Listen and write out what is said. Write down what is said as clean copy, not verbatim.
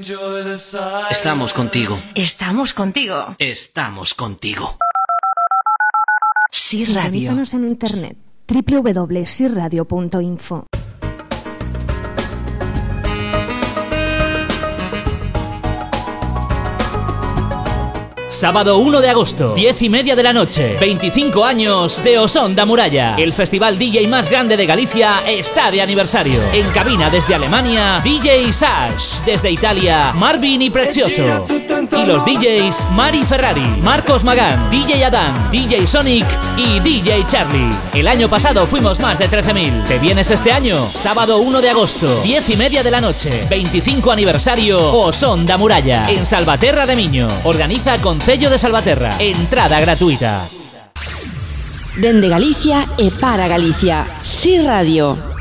Estamos contigo. Estamos contigo. Estamos contigo. Sí Radio. Sintonízanos en internet www.sirradio.info. Sábado 1 de agosto, 10:30 de la noche, 25 años de Osón da Muralla. El festival DJ más grande de Galicia está de aniversario. En cabina desde Alemania, DJ Sash. Desde Italia, Marvin y Prezioso. Y los DJs Mari Ferrari, Marcos Magán, DJ Adán, DJ Sonic y DJ Charlie. El año pasado fuimos más de 13.000. ¿Te vienes este año? Sábado 1 de agosto, 10:30 de la noche, 25 aniversario Osón da Muralla. En Salvaterra de Miño. Organiza Concello de Salvaterra. Entrada gratuita. Dende Galicia e para Galicia. Sí Radio.